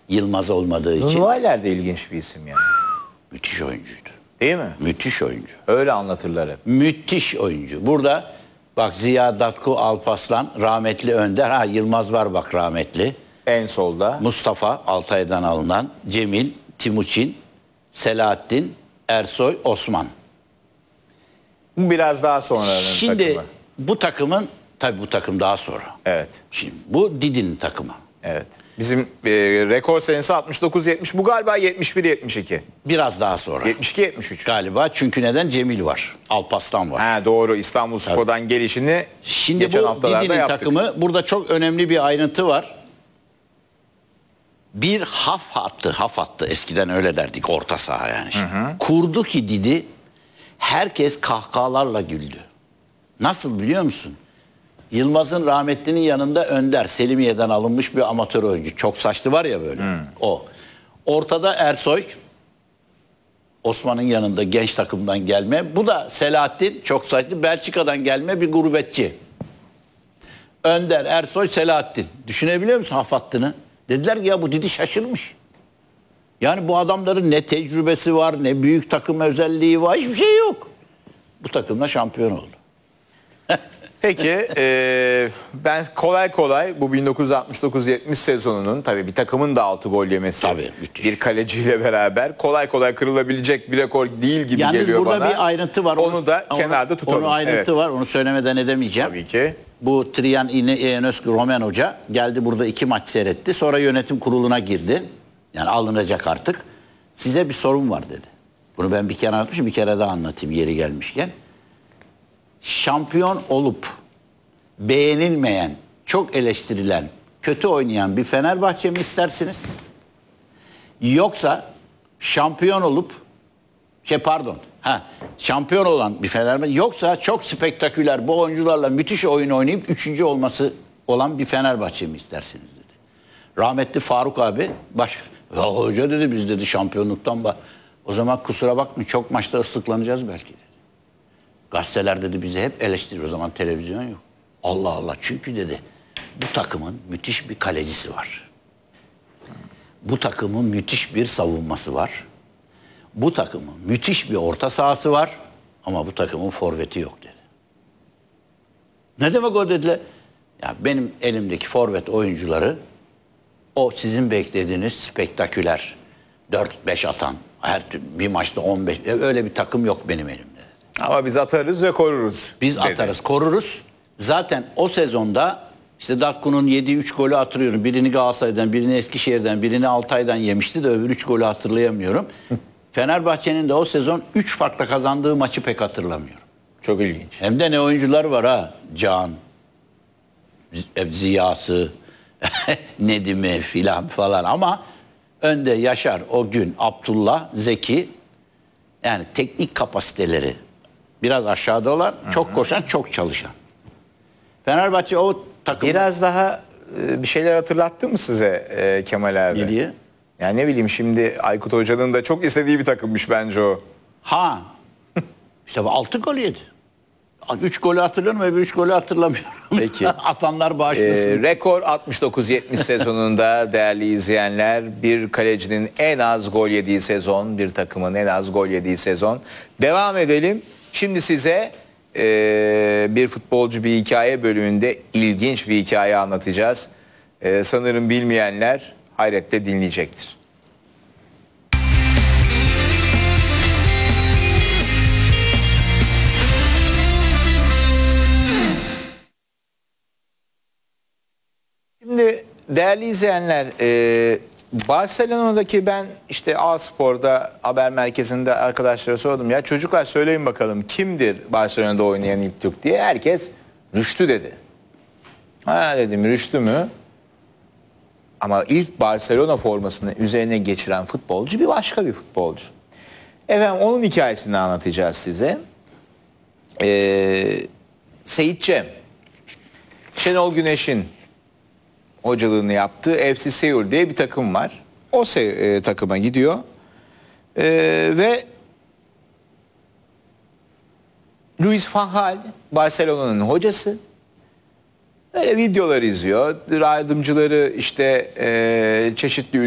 Yılmaz olmadığı için. Nunvayler de ilginç bir isim yani. Müthiş oyuncuydu. Değil mi? Müthiş oyuncu. Öyle anlatırlar hep. Müthiş oyuncu. Burada bak Ziya Datku, Alpaslan, rahmetli Önder. Ha Yılmaz var bak rahmetli. En solda. Mustafa Altay'dan alınan. Cemil, Timuçin, Selahattin, Ersoy, Osman. Bu biraz daha sonraların Şimdi takımı. bu takımın, tabii bu takım daha sonra. Evet. Şimdi bu Didi'nin takımı. Evet. Bizim rekor senesi 69-70. Bu galiba 71-72. Biraz daha sonra. 72-73. Galiba çünkü neden? Cemil var. Alpaslan var. Ha, doğru. İstanbulspor'dan gelişini Şimdi geçen bu haftalarda Didi'nin yaptık. takımı, burada çok önemli bir ayrıntı var. Bir haf attı. Eskiden öyle derdik, orta saha yani. Kurdu ki Didi, herkes kahkahalarla güldü. Nasıl biliyor musun? Yılmaz'ın rahmetlinin yanında Önder, Selimiye'den alınmış bir amatör oyuncu. Çok saçlı var ya böyle. O. Ortada Ersoy, Osman'ın yanında genç takımdan gelme. Bu da Selahattin, çok saçlı, Belçika'dan gelme bir gurbetçi. Önder, Ersoy, Selahattin. Düşünebiliyor musun haf hattını? Dediler ki ya bu Didi şaşırmış. Yani bu adamların ne tecrübesi var, ne büyük takım özelliği var, hiçbir şey yok. Bu takımla şampiyon oldu. Peki ben kolay kolay bu 1969-70 sezonunun tabii bir takımın da 6 gol yemesi Tabii, müthiş. bir kaleciyle beraber kolay kolay kırılabilecek bir rekor değil gibi Yalnız geliyor burada bana. bir ayrıntı var. Onu da kenarda tutalım. Onun ayrıntı var. Onu söylemeden edemeyeceğim. Tabii ki. Bu Trian Ionescu Roman Hoca geldi burada 2 maç seyretti. Sonra yönetim kuruluna girdi. Yani alınacak artık. Size bir sorun var dedi. Bunu ben bir kere anlatmışım, bir kere daha anlatayım yeri gelmişken. Şampiyon olup beğenilmeyen, çok eleştirilen, kötü oynayan bir Fenerbahçe mi istersiniz? Yoksa şampiyon olup şampiyon olan bir Fenerbahçe, yoksa çok spektaküler bu oyuncularla müthiş oyun oynayıp 3. olması olan bir Fenerbahçe mi istersiniz dedi. Rahmetli Faruk abi ya hoca dedi, biz dedi şampiyonluktan o zaman kusura bakmayın, çok maçta ıslıklanacağız belki dedi. Gazeteler dedi bizi hep eleştiriyor, o zaman televizyon yok. Allah Allah, çünkü dedi bu takımın müthiş bir kalecisi var. Bu takımın müthiş bir savunması var. Bu takımın müthiş bir orta sahası var ama bu takımın forveti yok dedi. Ne demek o dediler? Ya benim elimdeki forvet oyuncuları o sizin beklediğiniz spektaküler 4-5 atan, her bir maçta 15, öyle bir takım yok benim elimde dedi. Ama biz atarız ve koruruz. Biz dedi. atarız, koruruz. Zaten o sezonda işte Datku'nun yediği 3 golü hatırlıyorum. Birini Galatasaray'dan, birini Eskişehir'den, birini Altay'dan yemişti de öbür 3 golü hatırlayamıyorum. Fenerbahçe'nin de o sezon 3 farkla kazandığı maçı pek hatırlamıyorum. Çok ilginç. Hem de ne oyuncular var ha. Can, Ziya'sı, Nedim'i filan falan ama önde Yaşar, o gün Abdullah, Zeki, yani teknik kapasiteleri biraz aşağıda olan, çok koşan, çok çalışan. Fenerbahçe o takım... Biraz daha bir şeyler hatırlattı mı size Kemal abi? Ne diye? Yani ne bileyim, şimdi Aykut Hoca'nın da çok istediği bir takımmış bence o. Ha. İşte 6 gol yedi. 3 golü hatırlıyorum, öbür 3 golü hatırlamıyorum. Peki. Atanlar bağışlasın. Rekor 69-70 sezonunda değerli izleyenler, bir kalecinin en az gol yediği sezon, bir takımın en az gol yediği sezon. Devam edelim. Şimdi size bir futbolcu bir hikaye bölümünde ilginç bir hikaye anlatacağız. Sanırım bilmeyenler hayretle dinleyecektir. Şimdi değerli izleyenler, Barcelona'daki ben işte A-Spor'da haber merkezinde arkadaşlara sordum. Ya çocuklar söyleyin bakalım kimdir Barcelona'da oynayan ilk Türk diye. Herkes Rüştü dedi. Ha dedim, Rüştü mü? Ama ilk Barcelona formasını üzerine geçiren futbolcu bir başka bir futbolcu. Efendim onun hikayesini anlatacağız size. Seyit Cem, Şenol Güneş'in hocalığını yaptığı FC Seul diye bir takım var. O takıma gidiyor. Ve Luis van Gaal Barcelona'nın hocası. Böyle videolar izliyor. Yardımcıları işte çeşitli